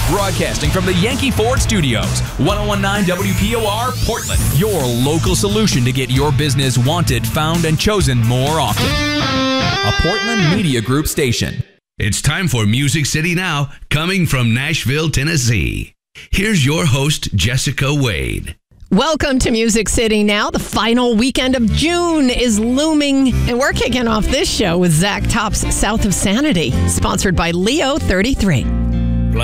Broadcasting from the Yankee Ford Studios, 1019 WPOR, Portland. Your local solution to get your business wanted, found, and chosen more often. A Portland Media Group station. It's time for Music City Now, coming from Nashville, Tennessee. Here's your host, Jessica Wade. Welcome to Music City Now. The final weekend of June is looming, and we're kicking off this show with Zach Top's South of Sanity, sponsored by Leo 33.